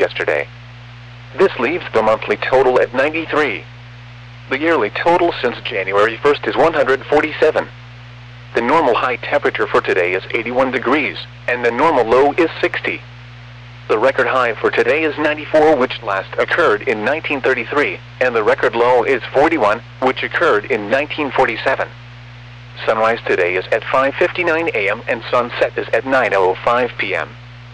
yesterday. This leaves the monthly total at 93. The yearly total since January 1st is 147. The normal high temperature for today is 81 degrees, and the normal low is 60. The record high for today is 94, which last occurred in 1933, and the record low is 41, which occurred in 1947. Sunrise today is at 5:59 a.m. and sunset is at 9:05 p.m.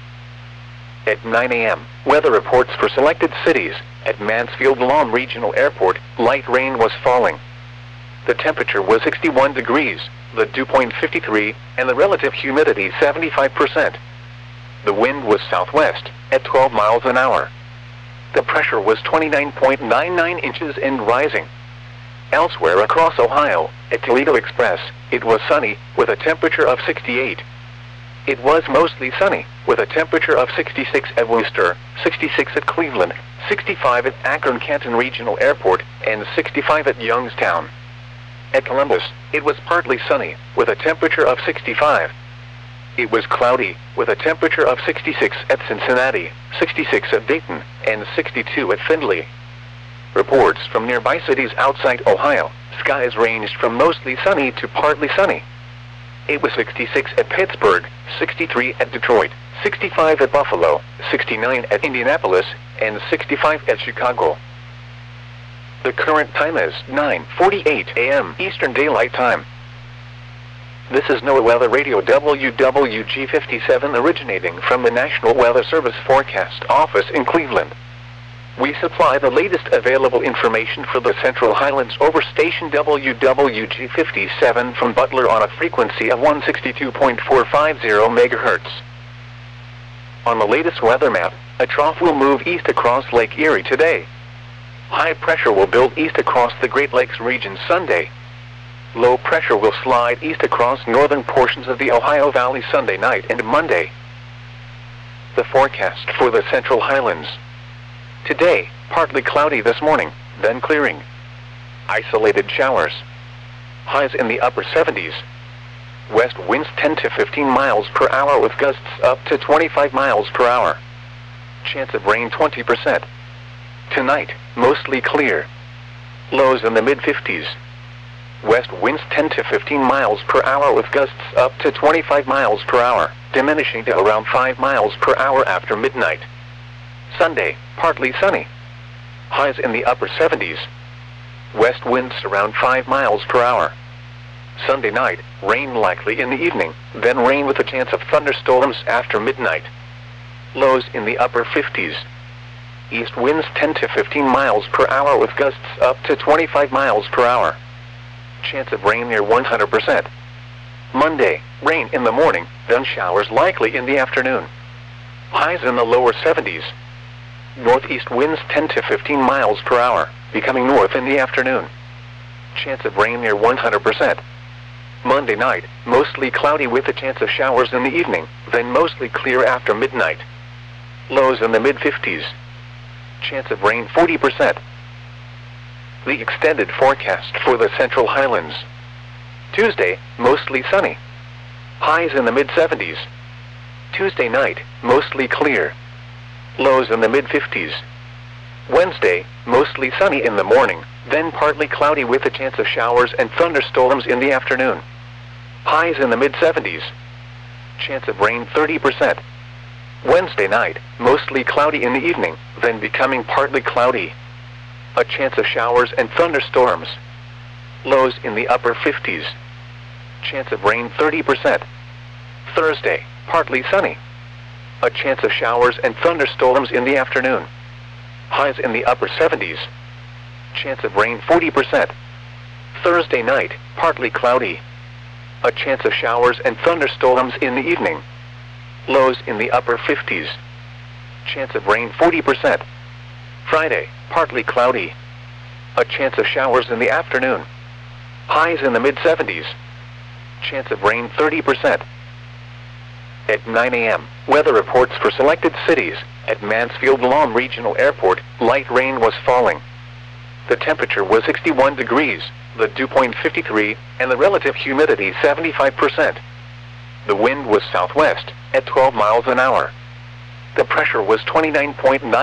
At 9 a.m., weather reports for selected cities. At Mansfield Lawn Regional Airport, light rain was falling. The temperature was 61 degrees, the dew point 53, and the relative humidity 75%. The wind was southwest, at 12 miles an hour. The pressure was 29.99 inches and rising. Elsewhere across Ohio, at Toledo Express, it was sunny, with a temperature of 68. It was mostly sunny, with a temperature of 66 at Worcester, 66 at Cleveland, 65 at Akron-Canton Regional Airport, and 65 at Youngstown. At Columbus, it was partly sunny, with a temperature of 65. It was cloudy, with a temperature of 66 at Cincinnati, 66 at Dayton, and 62 at Findlay. Reports from nearby cities outside Ohio, skies ranged from mostly sunny to partly sunny. It was 66 at Pittsburgh, 63 at Detroit, 65 at Buffalo, 69 at Indianapolis, and 65 at Chicago. The current time is 9:48 a.m. Eastern Daylight Time. This is NOAA Weather Radio WWG57 originating from the National Weather Service Forecast Office in Cleveland. We supply the latest available information for the Central Highlands over station WWG57 from Butler on a frequency of 162.450 MHz. On the latest weather map, a trough will move east across Lake Erie today. High pressure will build east across the Great Lakes region Sunday. Low pressure will slide east across northern portions of the Ohio Valley Sunday night and Monday. The forecast for the Central Highlands. Today, partly cloudy this morning, then clearing. Isolated showers. Highs in the upper 70s. West winds 10 to 15 miles per hour with gusts up to 25 miles per hour. Chance of rain 20%. Tonight, mostly clear. Lows in the mid-50s. West winds 10 to 15 miles per hour with gusts up to 25 miles per hour, diminishing to around 5 miles per hour after midnight. Sunday, partly sunny. Highs in the upper 70s. West winds around 5 miles per hour. Sunday night, rain likely in the evening, then rain with a chance of thunderstorms after midnight. Lows in the upper 50s. East winds 10 to 15 miles per hour with gusts up to 25 miles per hour. Chance of rain near 100%. Monday, rain in the morning, then showers likely in the afternoon. Highs in the lower 70s. Northeast winds 10 to 15 miles per hour, becoming north in the afternoon. Chance of rain near 100%. Monday night, mostly cloudy with a chance of showers in the evening, then mostly clear after midnight. Lows in the mid-50s. Chance of rain 40%. The extended forecast for the Central Highlands. Tuesday, mostly sunny. Highs in the mid-70s. Tuesday night, mostly clear. Lows in the mid-50s. Wednesday, mostly sunny in the morning, then partly cloudy with a chance of showers and thunderstorms in the afternoon. Highs in the mid-70s. Chance of rain 30%. Wednesday night, mostly cloudy in the evening, then becoming partly cloudy. A chance of showers and thunderstorms. Lows in the upper 50s. Chance of rain 30%. Thursday, partly sunny. A chance of showers and thunderstorms in the afternoon. Highs in the upper 70s. Chance of rain 40%. Thursday night, partly cloudy. A chance of showers and thunderstorms in the evening. Lows in the upper 50s. Chance of rain 40%. Friday, partly cloudy. A chance of showers in the afternoon. Highs in the mid-70s. Chance of rain 30%. At 9 a.m., weather reports for selected cities. At Mansfield Lawn Regional Airport, light rain was falling. The temperature was 61 degrees, the dew point 53, and the relative humidity 75%. The wind was southwest, at 12 miles an hour. The pressure was 29.9